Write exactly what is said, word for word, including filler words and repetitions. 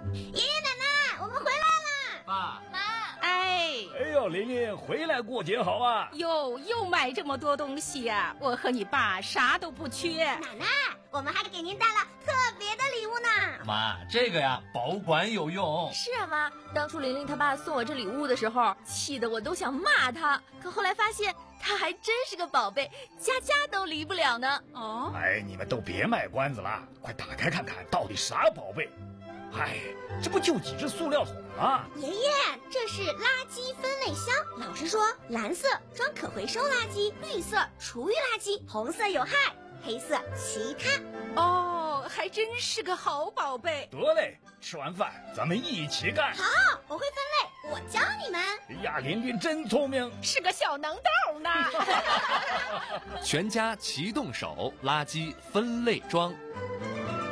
爷爷奶奶，我们回来啦！ 爸妈， 哎， 哎呦，琳琳回来过节好啊！ 哟，又买这么多东西呀、啊！我和你爸啥都不缺。 奶奶，我们还给您带了特别的礼物呢。 妈，这个呀，保管有用。 是啊，妈，当初琳琳她爸送我这礼物的时候，气得我都想骂他，可后来发现他还真是个宝贝，家家都离不了呢。 哦， 哎，你们都别卖关子了，快打开看看到底啥宝贝。嗨，这不就几只塑料桶吗？ 爷爷，这是垃圾分类箱。老师说，蓝色装可回收垃圾，绿色厨余垃圾，红色有害，黑色其他。 哦，还真是个好宝贝。 得嘞，吃完饭咱们一起干。 好，我会分类，我教你们。 哎呀，琳琳真聪明， 是个小能豆呢。 全家齐动手，垃圾分类装。